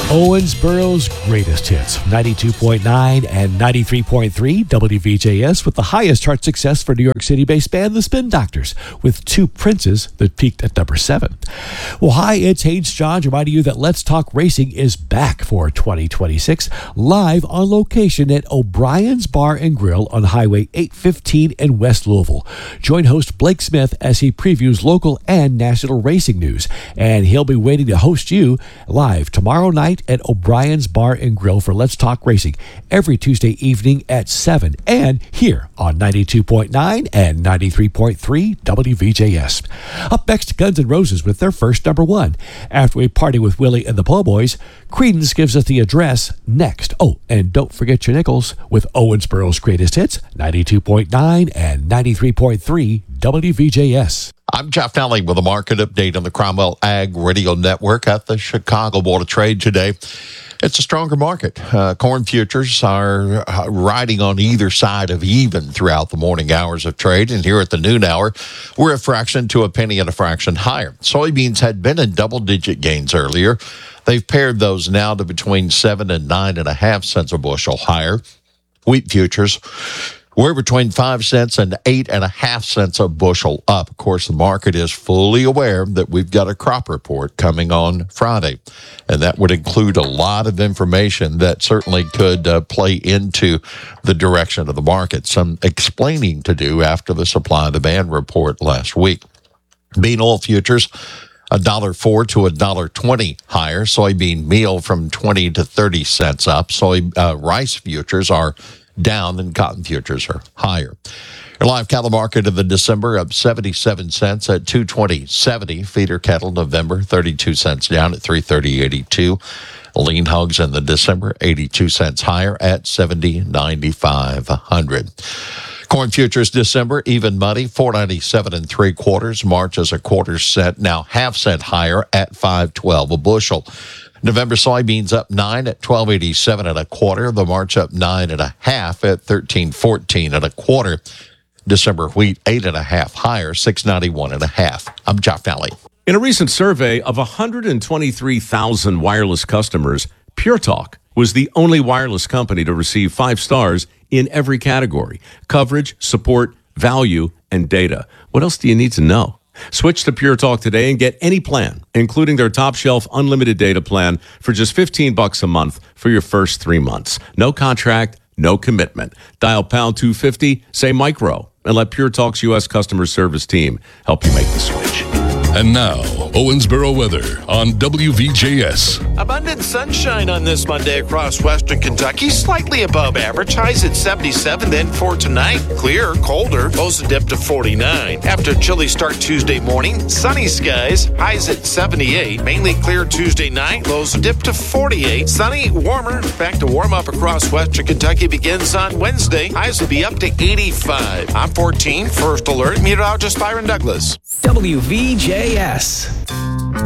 Owensboro's greatest hits, 92.9 and 93.3 WVJS, with the highest chart success for New York City-based band The Spin Doctors, with Two Princes that peaked at number 7. Well, hi, it's Haynes John, reminding you that Let's Talk Racing is back for 2026, live on location at O'Brien's Bar and Grill on Highway 815 in West Louisville. Join host Blake Smith as he previews local and national racing news, and he'll be waiting to host you live tomorrow night at O'Brien's Bar and Grill for Let's Talk Racing every Tuesday evening at 7 and here on 92.9 and 93.3 WVJS. Up next, Guns N' Roses with their first number 1. After we party with Willie and the Po' Boys, Creedence gives us the address next. Oh, and don't forget your nickels with Owensboro's greatest hits, 92.9 and 93.3 WVJS. I'm Jeff Nally with a market update on the Cromwell Ag Radio Network at the Chicago Board of Trade today. It's a stronger market. Corn futures are riding on either side of even throughout the morning hours of trade. And here at the noon hour, we're a fraction to a penny and a fraction higher. Soybeans had been in double-digit gains earlier. They've paired those now to between 7 and 9.5 cents a bushel higher. Wheat futures, we're between 5 cents and 8.5 cents a bushel up. Of course, the market is fully aware that we've got a crop report coming on Friday, and that would include a lot of information that certainly could play into the direction of the market. Some explaining to do after the supply and demand report last week. Bean oil futures, $1.04 to $1.20 higher. Soybean meal from 20 to 30 cents up. Rice futures are down and cotton futures are higher. Your live cattle market of the December up 77 cents at 220.70. Feeder cattle November 32 cents down at 330.82. Lean hogs in the December 82 cents higher at 70.95 a hundred. Corn futures December even money 4.97 3/4. March is a quarter cent, now half cent higher at 5.12 a bushel. November soybeans up 9 at 12.87 1/4. The March up 9.5 at 13.14 1/4. December wheat 8.5 higher, 6.91 1/2. I'm Jeff Nally. In a recent survey of 123,000 wireless customers, Pure Talk was the only wireless company to receive 5 stars in every category: coverage, support, value, and data. What else do you need to know? Switch to Pure Talk today and get any plan, including their top shelf unlimited data plan for just $15 a month for your first 3 months. No contract, no commitment. Dial pound 250, say micro, and let Pure Talk's U.S. customer service team help you make the switch. And now, Owensboro weather on WVJS. Abundant sunshine on this Monday across western Kentucky, slightly above average. Highs at 77, then for tonight, clear, colder, lows dip to 49. After a chilly start Tuesday morning, sunny skies, highs at 78, mainly clear Tuesday night, lows dip to 48. Sunny, warmer, back to warm up across western Kentucky begins on Wednesday. Highs will be up to 85. I'm 14, First Alert, meteorologist Byron Douglas. WVJS.